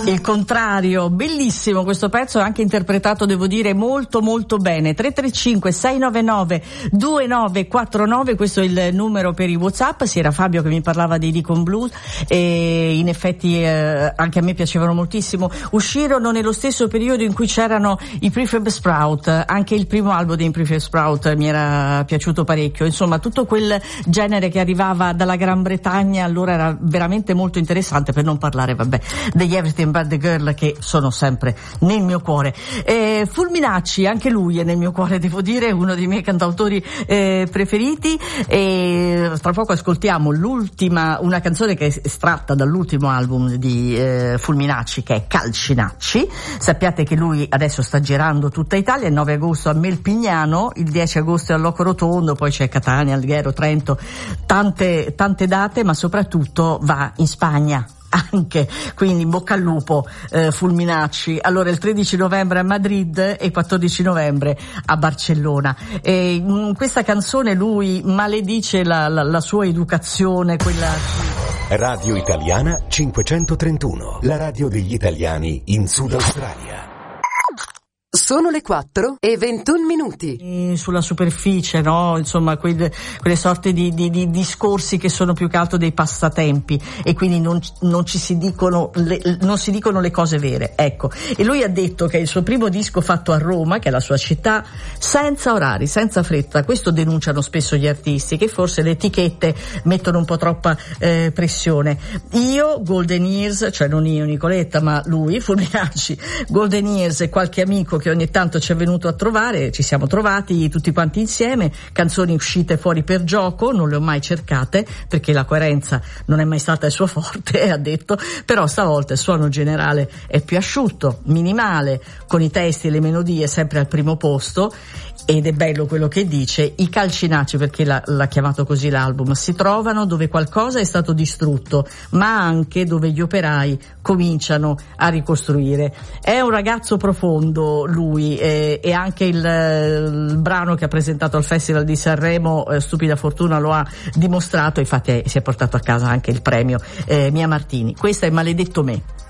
Il contrario, bellissimo questo pezzo, anche interpretato, devo dire, molto molto bene. 335 699 2949, questo è il numero per i WhatsApp. Sì, era Fabio che mi parlava dei Deacon Blues e in effetti anche a me piacevano moltissimo. Uscirono nello stesso periodo in cui c'erano i Prefab Sprout, anche il primo album dei Prefab Sprout mi era piaciuto parecchio. Insomma, tutto quel genere che arrivava dalla Gran Bretagna allora era veramente molto interessante, per non parlare, vabbè, degli Everything But the Girl, che sono sempre nel mio cuore. Fulminacci, anche lui è nel mio cuore, devo dire, uno dei miei cantautori preferiti. E tra poco ascoltiamo una canzone che è estratta dall'ultimo album di Fulminacci, che è Calcinacci. Sappiate che lui adesso sta girando tutta Italia, il 9 agosto a Melpignano, il 10 agosto a Loco Rotondo, poi c'è Catania, Alghero, Trento, tante date, ma soprattutto va in Spagna anche, quindi in bocca al lupo Fulminacci. Allora il 13 novembre a Madrid e il 14 novembre a Barcellona. E in questa canzone lui maledice la sua educazione, quella Radio Italiana 531, la radio degli italiani in Sud Australia. Sono le 4:21. Sulla superficie, no? Insomma, quelle sorte di discorsi che sono più che altro dei passatempi, e quindi non si dicono le cose vere, ecco. E lui ha detto che è il suo primo disco fatto a Roma, che è la sua città, senza orari, senza fretta. Questo denunciano spesso gli artisti, che forse le etichette mettono un po' troppa pressione. Io, Golden Years, cioè non io Nicoletta, ma lui, Fulminacci, Golden Years e qualche amico che ogni tanto ci è venuto a trovare, ci siamo trovati tutti quanti insieme, canzoni uscite fuori per gioco, non le ho mai cercate perché la coerenza non è mai stata il suo forte, ha detto, però stavolta il suono generale è più asciutto, minimale, con i testi e le melodie sempre al primo posto. Ed è bello quello che dice: i calcinacci, perché l'ha chiamato così l'album, si trovano dove qualcosa è stato distrutto, ma anche dove gli operai cominciano a ricostruire. È un ragazzo profondo lui, e anche il brano che ha presentato al Festival di Sanremo, Stupida Fortuna, lo ha dimostrato. Infatti si è portato a casa anche il premio Mia Martini. Questa è Maledetto Me.